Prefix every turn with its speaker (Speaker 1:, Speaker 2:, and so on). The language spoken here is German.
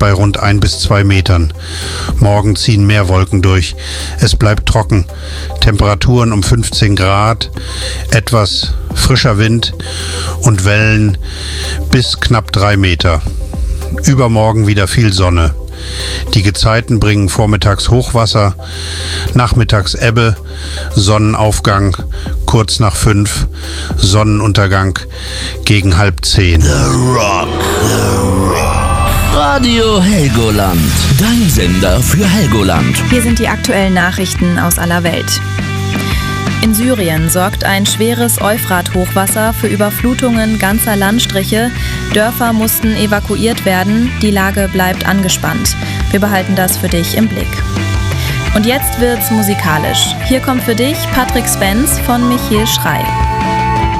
Speaker 1: bei rund 1 bis 2 Metern. Morgen ziehen mehr Wolken durch. Es bleibt trocken. Temperaturen um 15 Grad, etwas frischer Wind und Wellen bis knapp 3 Meter. Übermorgen wieder viel Sonne. Die Gezeiten bringen vormittags Hochwasser, nachmittags Ebbe, Sonnenaufgang kurz nach 5, Sonnenuntergang gegen 9:30.
Speaker 2: The Rock. Radio Helgoland. Dein Sender für Helgoland.
Speaker 3: Hier sind die aktuellen Nachrichten aus aller Welt. In Syrien sorgt ein schweres Euphrat-Hochwasser für Überflutungen ganzer Landstriche. Dörfer mussten evakuiert werden. Die Lage bleibt angespannt. Wir behalten das für dich im Blick. Und jetzt wird's musikalisch. Hier kommt für dich Patrick Spence von Michiel Schrey.